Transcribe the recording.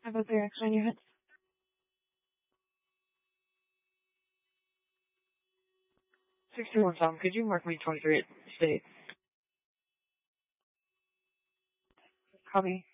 How about the X on your head? 61 Tom, could you mark me 23 at state? Copy.